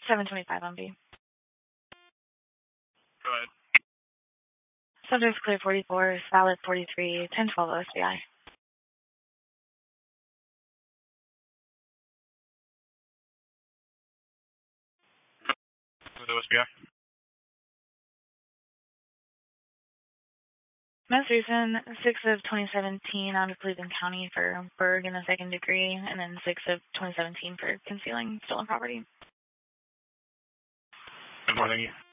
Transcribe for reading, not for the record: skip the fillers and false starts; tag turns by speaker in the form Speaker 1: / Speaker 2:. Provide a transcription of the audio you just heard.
Speaker 1: 725 on B.
Speaker 2: Go ahead.
Speaker 1: Subject's clear 44, salad 43, 1012 OSBI.
Speaker 2: With OSBI.
Speaker 1: Most recent, 6 of 2017 out of Cleveland County for Berg in the second degree, and then 6 of 2017 for concealing stolen property.
Speaker 2: Good morning.